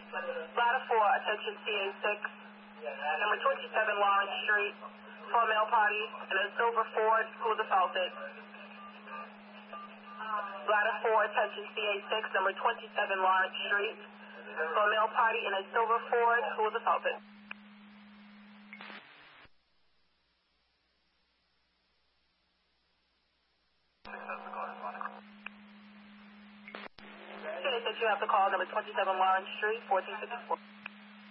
Ladder 4, attention CA6, number 27 Lawrence Street, for a male party in a silver Ford who was assaulted. Ladder 4, attention CA6, number 27 Lawrence Street, for a male party in a silver Ford who was assaulted. CA6, you have to call number 27 Lawrence Street, 1454.